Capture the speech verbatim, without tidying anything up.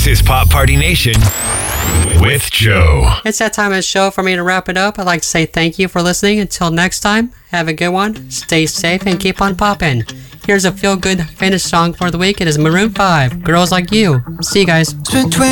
is Pop Party Nation with Joe. It's that time of the show for me to wrap it up. I'd like to say thank you for listening. Until next time, have a good one, stay safe, and keep on popping. Here's a feel-good finish song for the week. It is Maroon five, Girls Like You. See you guys.